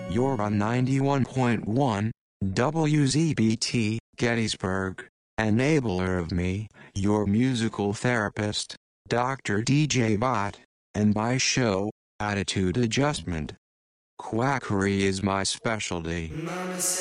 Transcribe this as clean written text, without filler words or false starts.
You're on 91.1 WZBT, Gettysburg. Enabler of me, your musical therapist, Dr. DJ Bot, and my show, Attitude Adjustment. Quackery is my specialty.